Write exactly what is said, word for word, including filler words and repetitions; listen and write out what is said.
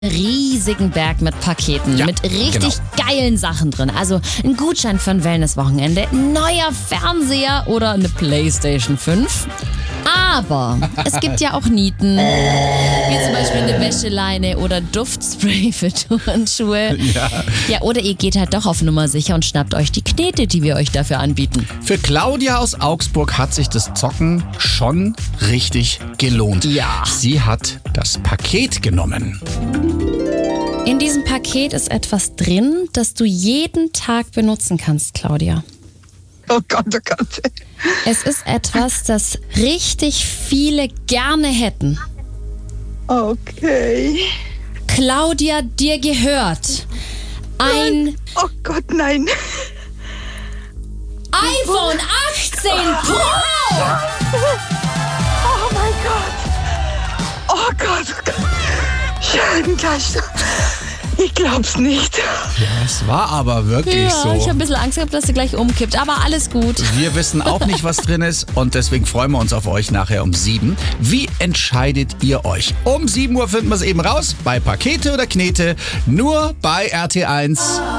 riesigen Berg mit Paketen, Ja, mit richtig genau. geilen Sachen drin. Also ein Gutschein für ein Wellnesswochenende, ein neuer Fernseher oder eine PlayStation fünf. Aber es gibt ja auch Nieten, wie zum Beispiel eine Wäscheleine oder Duftspray für Turnschuhe. Ja. Ja, oder ihr geht halt doch auf Nummer sicher und schnappt euch die Knete, die wir euch dafür anbieten. Für Claudia aus Augsburg hat sich das Zocken schon richtig gelohnt. Ja. Sie hat das Paket genommen. In diesem Paket ist etwas drin, das du jeden Tag benutzen kannst, Claudia. Oh Gott, oh Gott. Es ist etwas, das richtig viele gerne hätten. Okay. Claudia, dir gehört ein Oh Gott, nein. iPhone achtzehn Pro! Oh mein Gott. Oh Gott, oh Gott. Scheibenkleister. Ich glaub's nicht. Es war aber wirklich Ja, so. ich habe ein bisschen Angst gehabt, dass sie gleich umkippt, aber alles gut. Wir wissen auch nicht, was drin ist und deswegen freuen wir uns auf euch nachher um sieben. Wie entscheidet ihr euch? Um sieben Uhr finden wir es eben raus bei Pakete oder Knete, nur bei R T eins.